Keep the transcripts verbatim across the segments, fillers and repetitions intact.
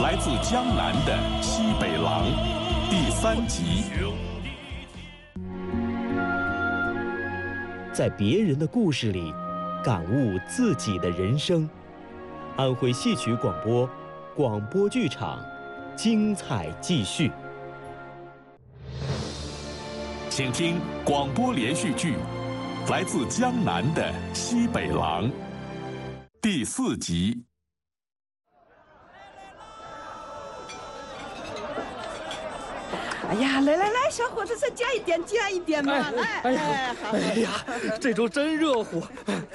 来自江南的西北狼第三集。 在别人的故事里，感悟自己的人生。安徽戏曲广播，广播剧场，精彩继续。 请听广播连续剧《来自江南的西北狼》第四集。 哎呀，来来来，小伙子，再加一点，加一点嘛！来， 哎呀，哎呀，这粥真热乎，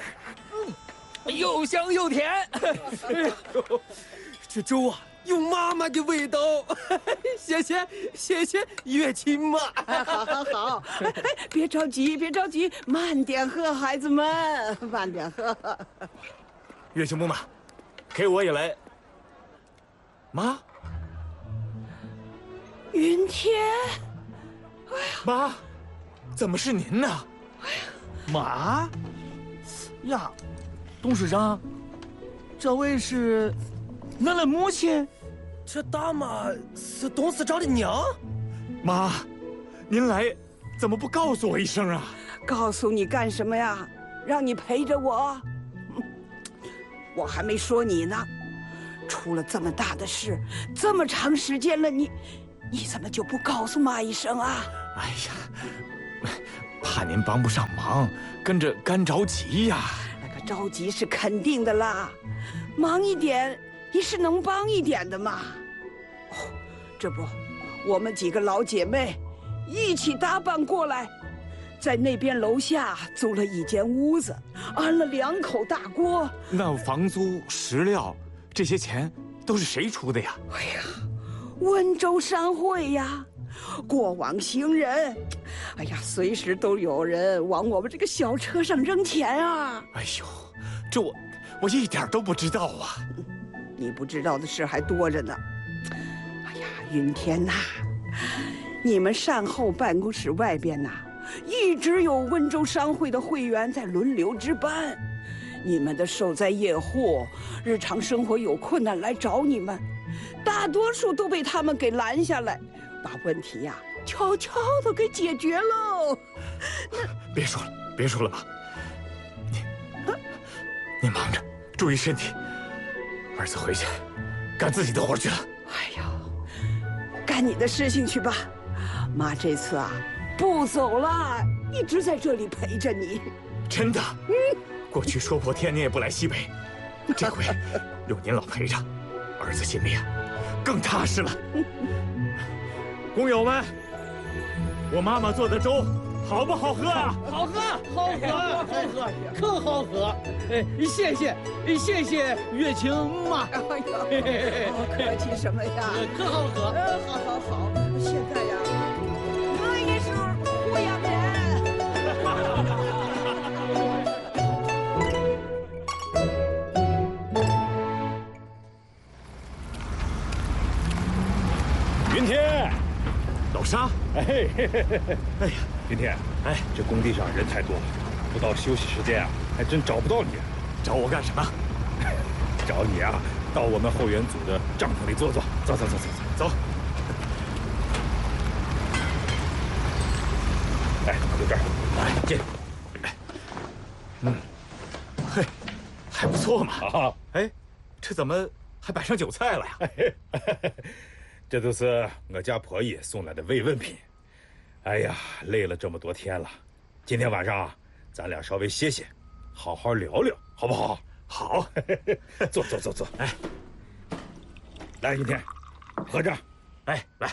又香又甜。哎呦，这粥啊，有妈妈的味道。谢谢谢谢月琴妈。 哎，好好好，哎哎，别着急，别着急，慢点喝，孩子们，慢点喝。 月琴妈妈，给我也来。妈。 云天， 哎呀，妈，怎么是您呢？ 哎呀， 妈呀，董事长，这位是俺的母亲。 这大妈是董事长的娘。 妈，您来怎么不告诉我一声啊？ 告诉你干什么呀？让你陪着我。我还没说你呢，出了这么大的事，这么长时间了，你。你怎么就不告诉妈一声啊？ 哎呀，怕您帮不上忙，跟着干着急呀。 那个着急是肯定的啦，忙一点你是能帮一点的嘛。哦，这不，我们几个老姐妹一起打扮过来，在那边楼下租了一间屋子，安了两口大锅。 那房租、食料这些钱都是谁出的呀？ 哎呀，温州商会呀，过往行人，哎呀，随时都有人往我们这个小车上扔钱啊！ 哎呦，这我我一点都不知道啊！ 你不知道的事还多着呢。哎呀，云天呐，你们善后办公室外边呐，一直有温州商会的会员在轮流值班。你们的受灾业户，日常生活有困难来找你们。大多数都被他们给拦下来，把问题呀、啊、悄悄的给解决喽。 别说了，别说了，妈，你、啊、你忙着，注意身体。儿子回去干自己的活去了。 哎呀，干你的事情去吧。妈这次啊不走了，一直在这里陪着你。 真的？嗯。过去说破天您也不来西北，这回有您老陪着，儿子心里啊更踏实了。工友们，我妈妈做的粥好不好喝啊？ 好喝，好喝，好喝，可好喝！哎，谢谢，谢谢月琴妈。 哎呀，客气什么呀？ 可好喝。 呃，好好好，现在呀，我也是湖阳人。 云天，老沙， 哎，嘿嘿嘿嘿哎呀，云天，哎，这工地上人太多了，不到休息时间啊，还真找不到你。 找我干什么？ 找你啊，到我们后援组的帐篷里坐坐。走走走走走走。哎，就这儿，来进。 哎，嗯，嘿，还不错嘛。 啊， 哎，这怎么还摆上酒菜了呀？ 哎这都是我家婆姨送来的慰问品。哎呀，累了这么多天了，今天晚上啊，咱俩稍微歇歇，好好聊聊，好不好？ 好， 坐坐坐坐。 哎， 来，云天，喝着。 哎，来。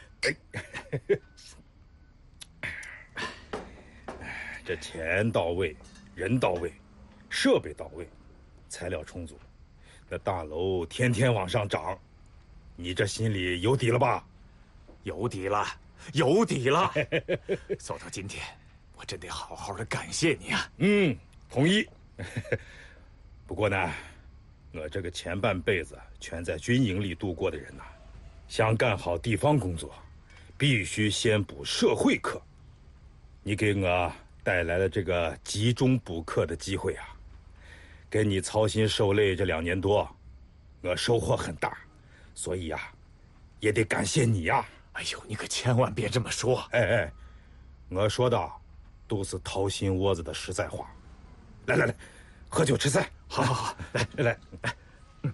哎，这钱到位，人到位，设备到位，材料充足，那大楼天天往上涨。你这心里有底了吧？ 有底了，有底了。走到今天，我真得好好的感谢你啊！ 嗯，同意。不过呢，我这个前半辈子全在军营里度过的人呐、啊，想干好地方工作，必须先补社会课。你给我带来了这个集中补课的机会啊，跟你操心受累这两年多，我收获很大。 所以呀，也得感谢你呀。 哎呦，你可千万别这么说。 哎哎，我说的都是掏心窝子的实在话。来来来，喝酒吃菜。 好好好，来来来来。嗯，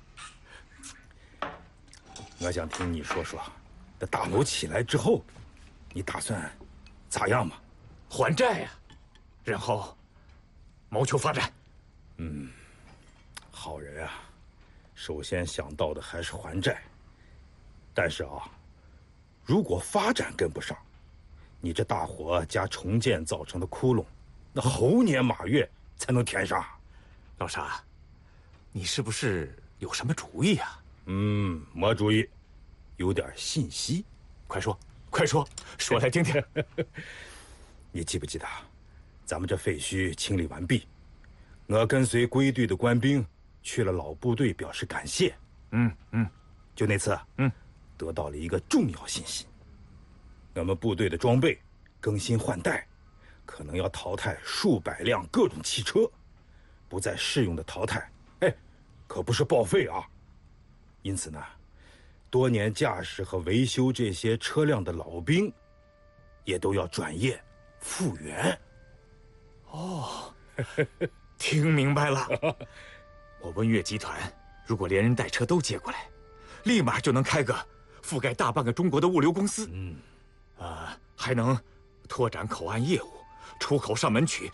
我想听你说说，这大楼起来之后，你打算咋样嘛？ 还债呀，然后谋求发展。 嗯，好人啊，首先想到的还是还债。但是啊，如果发展跟不上，你这大火加重建造成的窟窿，那猴年马月才能填上。 老沙，你是不是有什么主意啊？ 嗯，没主意，有点信息。 快说，快说，说来听听。 你记不记得，咱们这废墟清理完毕，我跟随归队的官兵去了老部队表示感谢。 嗯嗯， 就那次， 嗯， 得到了一个重要信息：我们部队的装备更新换代，可能要淘汰数百辆各种汽车，不再适用的淘汰，哎，可不是报废啊。因此呢，多年驾驶和维修这些车辆的老兵，也都要转业复员。 哦，听明白了。我温越集团如果连人带车都接过来，立马就能开个覆盖大半个中国的物流公司。 嗯， 呃，还能拓展口岸业务，出口上门曲，